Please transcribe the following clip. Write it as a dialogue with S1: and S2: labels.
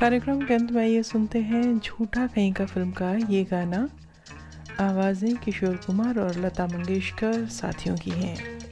S1: कार्यक्रम के अंत में ये सुनते हैं झूठा कहीं का फिल्म का ये गाना। आवाज़ें किशोर कुमार और लता मंगेशकर साथियों की हैं।